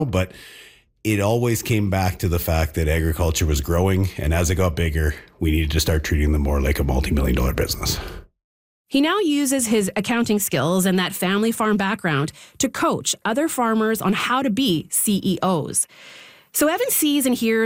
but it always came back to the fact that agriculture was growing. And as it got bigger, we needed to start treating them more like a multi-million-dollar business. He now uses his accounting skills and that family farm background to coach other farmers on how to be CEOs. So Evan sees and hears